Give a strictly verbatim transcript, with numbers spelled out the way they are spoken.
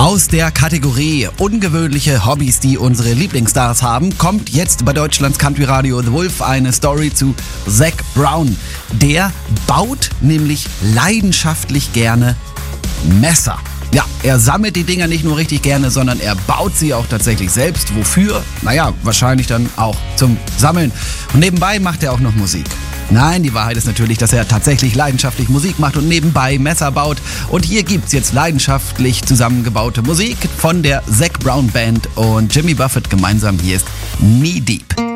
Aus der Kategorie ungewöhnliche Hobbys, die unsere Lieblingsstars haben, kommt jetzt bei Deutschlands Country Radio The Wolf eine Story zu Zac Brown. Der baut nämlich leidenschaftlich gerne Messer. Ja, er sammelt die Dinger nicht nur richtig gerne, sondern er baut sie auch tatsächlich selbst. Wofür? Naja, wahrscheinlich dann auch zum Sammeln. Und nebenbei macht er auch noch Musik. Nein, die Wahrheit ist natürlich, dass er tatsächlich leidenschaftlich Musik macht und nebenbei Messer baut. Und hier gibt's jetzt leidenschaftlich zusammengebaute Musik von der Zac Brown Band und Jimmy Buffett gemeinsam. Hier ist Knee Deep.